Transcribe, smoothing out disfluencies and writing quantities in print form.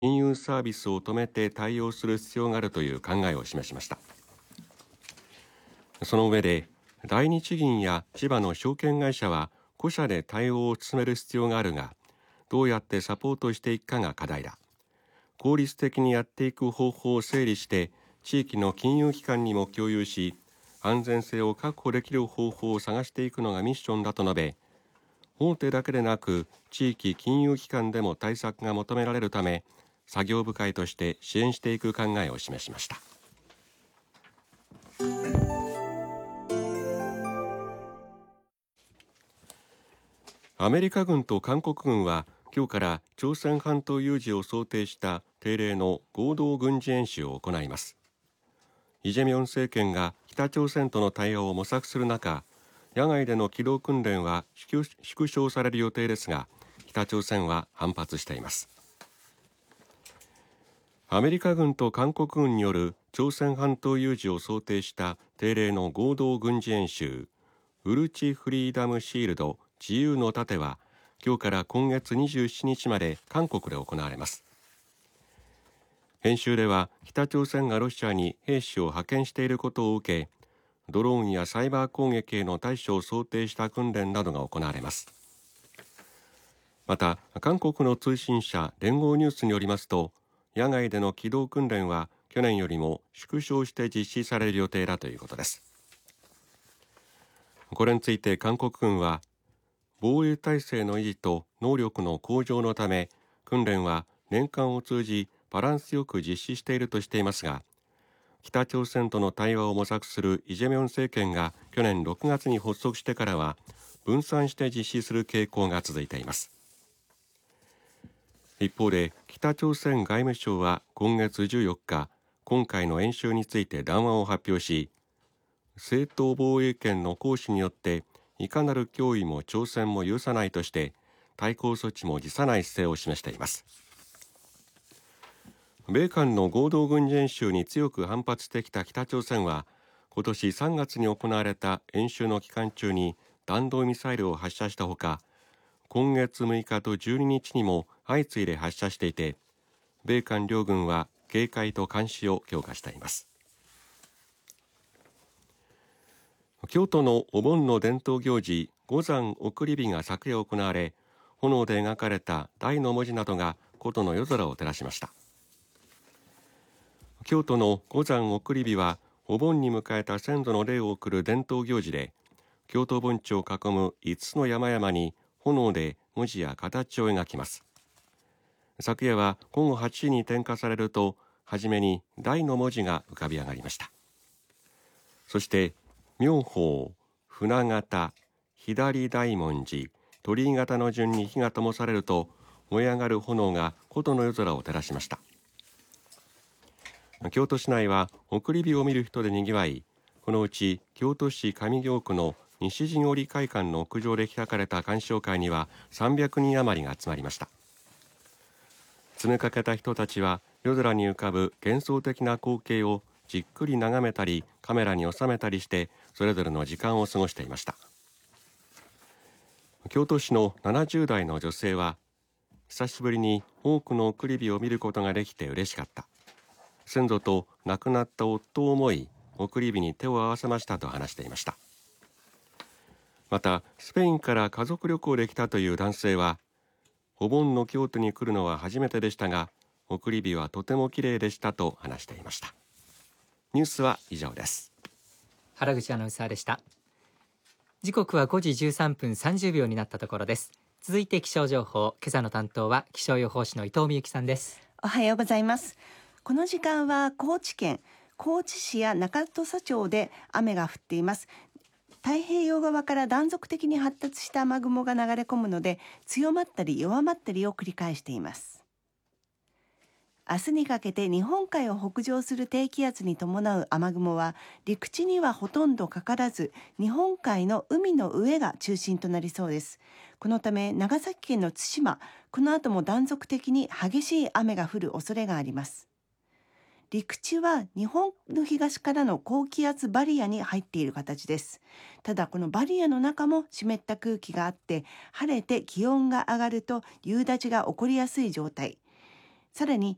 金融サービスを止めて対応する必要があるという考えを示しました。その上で、第二地銀や千葉の証券会社は個社で対応を進める必要があるが、どうやってサポートしていくかが課題だ。効率的にやっていく方法を整理して、地域の金融機関にも共有し、安全性を確保できる方法を探していくのがミッションだと述べ、大手だけでなく地域金融機関でも対策が求められるため、作業部会として支援していく考えを示しました。アメリカ軍と韓国軍は今日から朝鮮半島有事を想定した定例の合同軍事演習を行います。イ・ジェミョン政権が北朝鮮との対応を模索する中、野外での機動訓練は縮小される予定ですが、北朝鮮は反発しています。アメリカ軍と韓国軍による朝鮮半島有事を想定した定例の合同軍事演習、ウルチフリーダムシールド自由の盾は今日から今月27日まで韓国で行われます。演習では北朝鮮がロシアに兵士を派遣していることを受け、ドローンやサイバー攻撃への対処を想定した訓練などが行われます。また韓国の通信社聯合ニュースによりますと、野外での機動訓練は去年よりも縮小して実施される予定だということです。これについて韓国軍は、防衛体制の維持と能力の向上のため、訓練は年間を通じバランスよく実施しているとしていますが、北朝鮮との対話を模索するイ・ジェミョン政権が去年6月に発足してからは分散して実施する傾向が続いています。一方で北朝鮮外務省は今月14日、今回の演習について談話を発表し、正当防衛権の行使によっていかなる脅威も挑戦も許さないとして対抗措置も辞さない姿勢を示しています。米韓の合同軍事演習に強く反発してきた北朝鮮は、今年3月に行われた演習の期間中に弾道ミサイルを発射したほか、今月6日と12日にも相次いで発射していて、米韓両軍は警戒と監視を強化しています。京都のお盆の伝統行事、五山送り火が昨夜行われ、炎で描かれた大の文字などが古都の夜空を照らしました。京都の五山送り火はお盆に迎えた先祖の霊を送る伝統行事で、京都盆地を囲む5つの山々に炎で文字や形を描きます。昨夜は午後8時に点火されると、はじめに大の文字が浮かび上がりました。そして妙法、船形、左大文字、鳥居形の順に火が灯されると、燃え上がる炎が古都の夜空を照らしました。京都市内は送り火を見る人でにぎわい、このうち京都市上京区の西陣織会館の屋上で開かれた鑑賞会には300人余りが集まりました。詰めかけた人たちは夜空に浮かぶ幻想的な光景をじっくり眺めたりカメラに収めたりしてそれぞれの時間を過ごしていました。京都市の70代の女性は、久しぶりに多くの送り火を見ることができて嬉しかった。先祖と亡くなった夫を思い、送り火に手を合わせましたと話していました。また、スペインから家族旅行で来たという男性は、お盆の京都に来るのは初めてでしたが、送り火はとても綺麗でしたと話していました。ニュースは以上です。 原口アナウンサーでした。時刻は5時13分30秒になったところです。続いて気象情報、今朝の担当は気象予報士の伊藤美由紀さんです。 おはようございます。この時間は高知県高知市や中土佐町で雨が降っています。太平洋側から断続的に発達した雨雲が流れ込むので、強まったり弱まったりを繰り返しています。明日にかけて日本海を北上する低気圧に伴う雨雲は陸地にはほとんどかからず、日本海の海の上が中心となりそうです。このため長崎県の対馬、この後も断続的に激しい雨が降る恐れがあります。陸地は日本の東からの高気圧バリアに入っている形です。ただこのバリアの中も湿った空気があって、晴れて気温が上がると夕立が起こりやすい状態。さらに